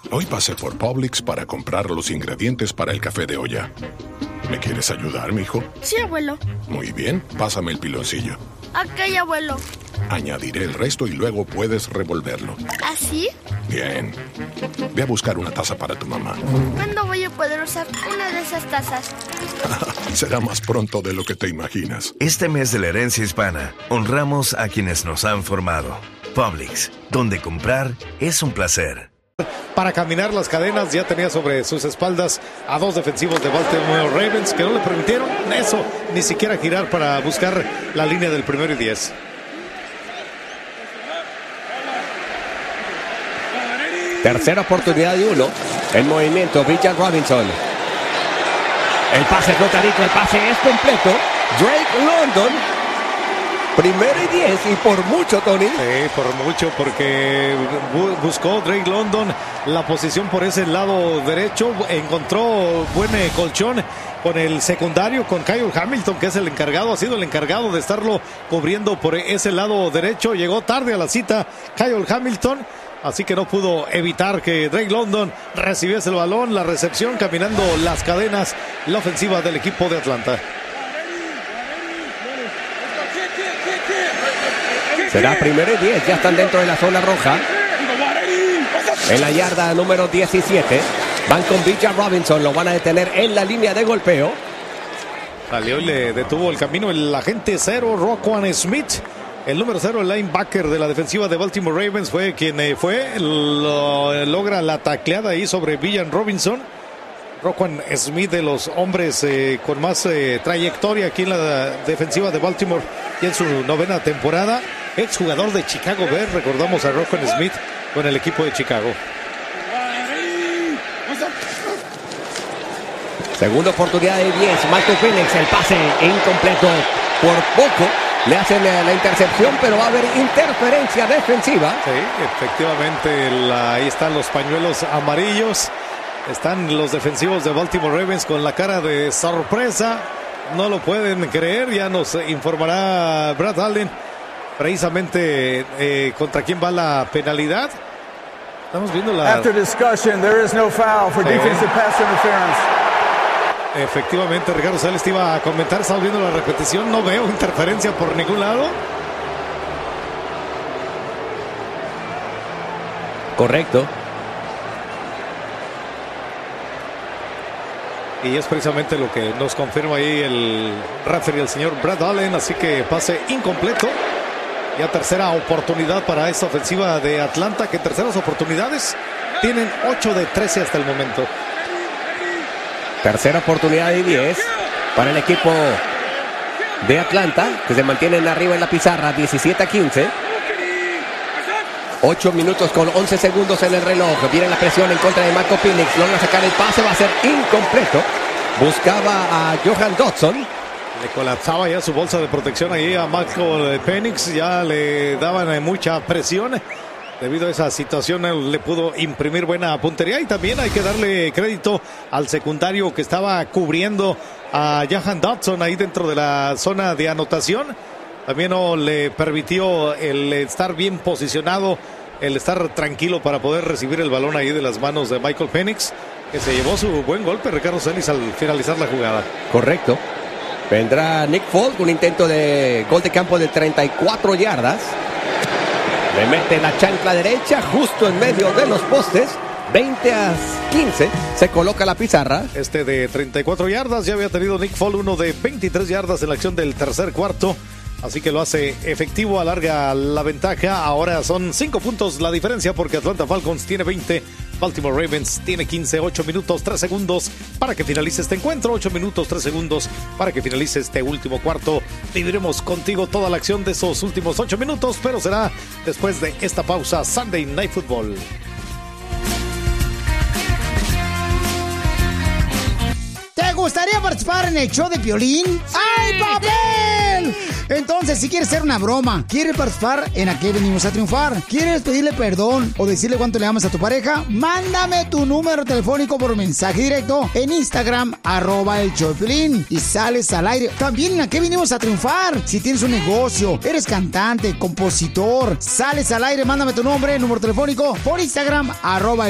Hoy pasé por Publix para comprar los ingredientes para el café de olla. ¿Me quieres ayudar, mijo? Sí, abuelo. Muy bien, pásame el piloncillo. Ok, abuelo. Añadiré el resto y luego puedes revolverlo. ¿Así? Bien. Ve a buscar una taza para tu mamá. ¿Cuándo voy a poder usar una de esas tazas? Será más pronto de lo que te imaginas. Este mes de la herencia hispana, honramos a quienes nos han formado. Publix, donde comprar es un placer. Para caminar las cadenas, ya tenía sobre sus espaldas a dos defensivos de Baltimore Ravens que no le permitieron eso, ni siquiera girar para buscar la línea del 1º y 10. Tercera oportunidad y 1. En movimiento, Bijan Robinson. El pase es notadito, el pase es completo. Drake London. 1º y 10 y por mucho, Tony. Sí, por mucho, porque buscó Drake London la posición por ese lado derecho. Encontró buen colchón con el secundario, con Kyle Hamilton, que es el encargado, ha sido el encargado de estarlo cubriendo por ese lado derecho. Llegó tarde a la cita Kyle Hamilton, así que no pudo evitar que Drake London recibiese el balón. La recepción, caminando las cadenas, la ofensiva del equipo de Atlanta. Será 1º y 10, ya están dentro de la zona roja. En la yarda número 17. Van con Bijan Robinson, lo van a detener en la línea de golpeo. Salió y le detuvo el camino el agente 0, Roquan Smith. El número 0, el linebacker de la defensiva de Baltimore Ravens, fue quien logra la tacleada ahí sobre Bijan Robinson. Roquan Smith, de los hombres con más trayectoria aquí en la defensiva de Baltimore y en su 9ª temporada. Exjugador de Chicago Bears, recordamos a Roquan Smith con el equipo de Chicago. Segunda oportunidad de 10. Michael Penix, el pase incompleto. Por poco le hacen la intercepción, pero va a haber interferencia defensiva. Sí, efectivamente, ahí están los pañuelos amarillos. Están los defensivos de Baltimore Ravens con la cara de sorpresa. No lo pueden creer. Ya nos informará Brad Allen precisamente contra quién va la penalidad. Estamos viendo la... After discussion, there is no foul for defensive pass interference. Efectivamente, Ricardo Sales te iba a comentar. Estamos viendo la repetición. No veo interferencia por ningún lado. Correcto. Y es precisamente lo que nos confirma ahí el referee, el señor Brad Allen. Así que pase incompleto. Ya tercera oportunidad para esta ofensiva de Atlanta, que terceras oportunidades tienen 8 de 13 hasta el momento. Tercera oportunidad de 10 para el equipo de Atlanta, que se mantienen arriba en la pizarra, 17-15. 8 minutos con 11 segundos en el reloj. Viene la presión en contra de Michael Penix. Logra sacar el pase, va a ser incompleto. Buscaba a Johan Dodson. Le colapsaba ya su bolsa de protección ahí a Michael Penix. Ya le daban mucha presión. Debido a esa situación, él le pudo imprimir buena puntería. Y también hay que darle crédito al secundario que estaba cubriendo a Johan Dodson ahí dentro de la zona de anotación. También no le permitió el estar bien posicionado, el estar tranquilo para poder recibir el balón ahí de las manos de Michael Penix, que se llevó su buen golpe, Ricardo Celis, al finalizar la jugada. Correcto. Vendrá Nick Folk, un intento de gol de campo de 34 yardas. Le mete la chancla derecha justo en medio de los postes. 20-15. Se coloca la pizarra. Este de 34 yardas. Ya había tenido Nick Folk uno de 23 yardas en la acción del tercer cuarto. Así que lo hace efectivo, alarga la ventaja. Ahora son 5 puntos la diferencia, porque Atlanta Falcons tiene 20, Baltimore Ravens tiene 15. 8 minutos 3 segundos para que finalice este encuentro. 8 minutos 3 segundos para que finalice este último cuarto. Viviremos contigo toda la acción de esos últimos 8 minutos, pero será después de esta pausa. Sunday Night Football. ¿Te gustaría participar en el show de Piolín? ¡Ay, papel! Entonces, si quieres hacer una broma, quieres participar en ¿A qué venimos a triunfar? ¿Quieres pedirle perdón o decirle cuánto le amas a tu pareja? Mándame tu número telefónico por mensaje directo en Instagram, @el show de Piolín, y sales al aire. También en ¿A qué venimos a triunfar? Si tienes un negocio, eres cantante, compositor, sales al aire, mándame tu nombre, número telefónico por Instagram,